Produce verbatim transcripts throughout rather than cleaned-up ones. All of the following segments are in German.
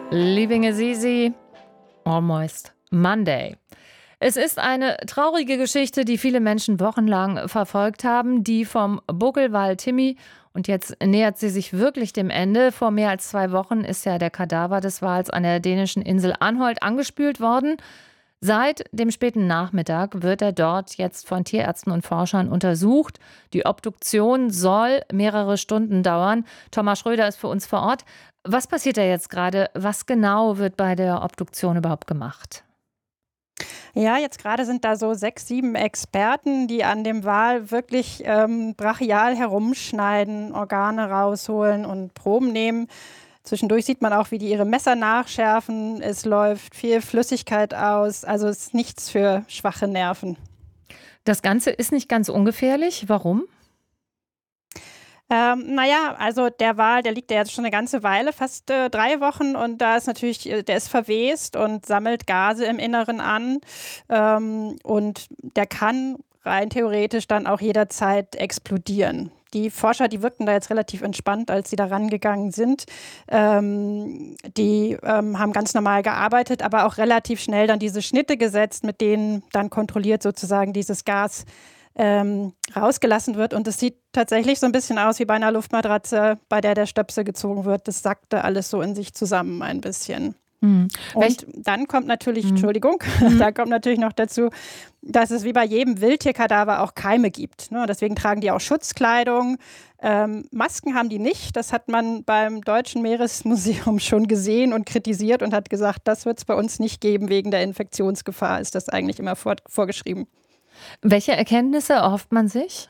Living is easy, almost Monday. Es ist eine traurige Geschichte, die viele Menschen wochenlang verfolgt haben, die vom Buckelwal Timmy. Und jetzt nähert sie sich wirklich dem Ende. Vor mehr als zwei Wochen ist ja der Kadaver des Wals an der dänischen Insel Anholt angespült worden. Seit dem späten Nachmittag wird er dort jetzt von Tierärzten und Forschern untersucht. Die Obduktion soll mehrere Stunden dauern. Thomas Schröder ist für uns vor Ort. Was passiert da jetzt gerade? Was genau wird bei der Obduktion überhaupt gemacht? Ja, jetzt gerade sind da so sechs, sieben Experten, die an dem Wal wirklich ähm, brachial herumschneiden, Organe rausholen und Proben nehmen. Zwischendurch sieht man auch, wie die ihre Messer nachschärfen. Es läuft viel Flüssigkeit aus. Also es ist nichts für schwache Nerven. Das Ganze ist nicht ganz ungefährlich. Warum? Ähm, naja, also der Wal, der liegt ja jetzt schon eine ganze Weile, fast äh, drei Wochen. Und da ist natürlich, äh, der ist verwest und sammelt Gase im Inneren an. Ähm, und der kann rein theoretisch dann auch jederzeit explodieren. Die Forscher, die wirkten da jetzt relativ entspannt, als sie da rangegangen sind. Ähm, die ähm, haben ganz normal gearbeitet, aber auch relativ schnell dann diese Schnitte gesetzt, mit denen dann kontrolliert sozusagen dieses Gas ähm, rausgelassen wird. Und es sieht tatsächlich so ein bisschen aus wie bei einer Luftmatratze, bei der der Stöpsel gezogen wird. Das sackte alles so in sich zusammen ein bisschen. Hm. Und Welch, dann kommt natürlich, hm. Entschuldigung, Mhm. da kommt natürlich noch dazu, dass es wie bei jedem Wildtierkadaver auch Keime gibt. Ne? Deswegen tragen die auch Schutzkleidung. Ähm, Masken haben die nicht. Das hat man beim Deutschen Meeresmuseum schon gesehen und kritisiert und hat gesagt, das wird es bei uns nicht geben. Wegen der Infektionsgefahr ist das eigentlich immer vor, vorgeschrieben. Welche Erkenntnisse erhofft man sich?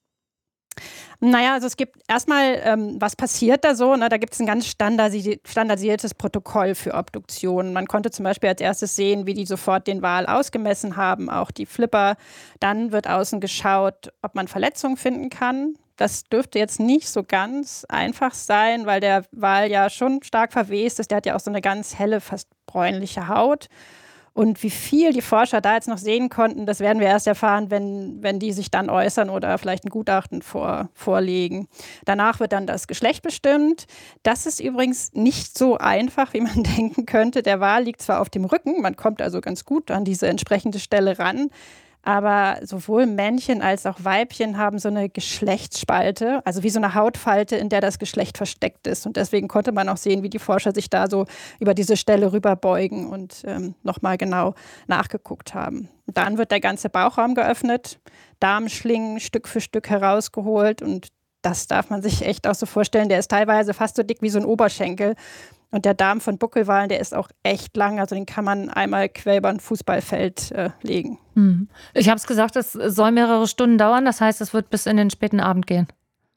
Naja, also es gibt erstmal, ähm, was passiert da so? Ne? Da gibt es ein ganz standardisi- standardisiertes Protokoll für Obduktionen. Man konnte zum Beispiel als erstes sehen, wie die sofort den Wal ausgemessen haben, auch die Flipper. Dann wird außen geschaut, ob man Verletzungen finden kann. Das dürfte jetzt nicht so ganz einfach sein, weil der Wal ja schon stark verwest ist. Der hat ja auch so eine ganz helle, fast bräunliche Haut. Und wie viel die Forscher da jetzt noch sehen konnten, das werden wir erst erfahren, wenn, wenn die sich dann äußern oder vielleicht ein Gutachten vor, vorlegen. Danach wird dann das Geschlecht bestimmt. Das ist übrigens nicht so einfach, wie man denken könnte. Der Wal liegt zwar auf dem Rücken, man kommt also ganz gut an diese entsprechende Stelle ran, aber sowohl Männchen als auch Weibchen haben so eine Geschlechtsspalte, also wie so eine Hautfalte, in der das Geschlecht versteckt ist. Und deswegen konnte man auch sehen, wie die Forscher sich da so über diese Stelle rüberbeugen und ähm, nochmal genau nachgeguckt haben. Und dann wird der ganze Bauchraum geöffnet, Darmschlingen Stück für Stück herausgeholt. Und das darf man sich echt auch so vorstellen. Der ist teilweise fast so dick wie so ein Oberschenkel. Und der Darm von Buckelwalen, der ist auch echt lang. Also den kann man einmal quer über ein Fußballfeld äh, legen. Hm. Ich habe es gesagt, es soll mehrere Stunden dauern. Das heißt, es wird bis in den späten Abend gehen.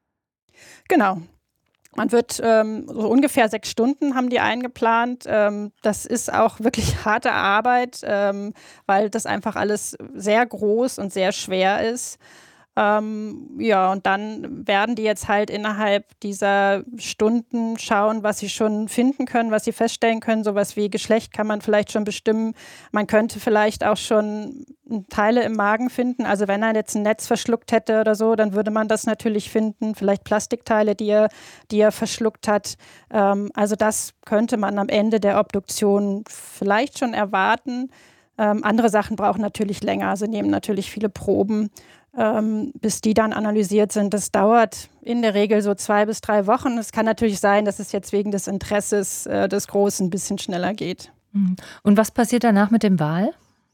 Genau. Man wird ähm, so ungefähr sechs Stunden haben die eingeplant. Ähm, das ist auch wirklich harte Arbeit, ähm, weil das einfach alles sehr groß und sehr schwer ist. Ähm, ja, und dann werden die jetzt halt innerhalb dieser Stunden schauen, was sie schon finden können, was sie feststellen können. Sowas wie Geschlecht kann man vielleicht schon bestimmen. Man könnte vielleicht auch schon Teile im Magen finden. Also wenn er jetzt ein Netz verschluckt hätte oder so, dann würde man das natürlich finden. Vielleicht Plastikteile, die er, die er verschluckt hat. Ähm, also das könnte man am Ende der Obduktion vielleicht schon erwarten. Ähm, andere Sachen brauchen natürlich länger. Sie nehmen natürlich viele Proben. Ähm, bis die dann analysiert sind. Das dauert in der Regel so zwei bis drei Wochen. Es kann natürlich sein, dass es jetzt wegen des Interesses äh, des Großen ein bisschen schneller geht. Und was passiert danach mit dem Wal?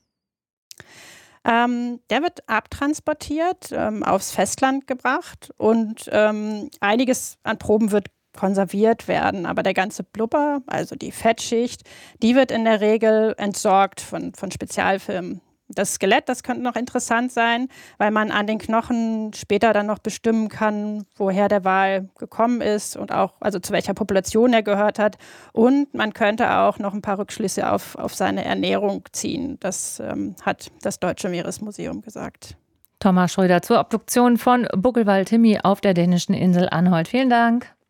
Ähm, der wird abtransportiert, ähm, aufs Festland gebracht und ähm, einiges an Proben wird konserviert werden. Aber der ganze Blubber, also die Fettschicht, die wird in der Regel entsorgt von, von Spezialfirmen. Das Skelett, das könnte noch interessant sein, weil man an den Knochen später dann noch bestimmen kann, woher der Wal gekommen ist und auch, also zu welcher Population er gehört hat. Und man könnte auch noch ein paar Rückschlüsse auf, auf seine Ernährung ziehen. Das ähm, hat das Deutsche Meeresmuseum gesagt. Thomas Schröder zur Obduktion von Buckelwal Timmy auf der dänischen Insel Anholt. Vielen Dank.